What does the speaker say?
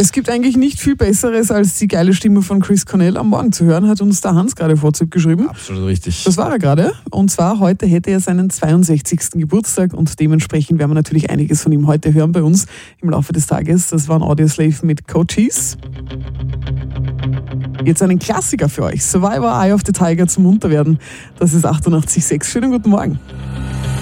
Es gibt eigentlich nicht viel Besseres, als die geile Stimme von Chris Cornell am Morgen zu hören, hat uns der Hans gerade vor WhatsApp geschrieben. Absolut richtig. Das war er gerade. Und zwar heute hätte er seinen 62. Geburtstag und dementsprechend werden wir natürlich einiges von ihm heute hören bei uns im Laufe des Tages. Das war ein Audioslave mit Coaches. Jetzt einen Klassiker für euch. Survivor, Eye of the Tiger zum Munterwerden. Das ist 88,6. Schönen guten Morgen.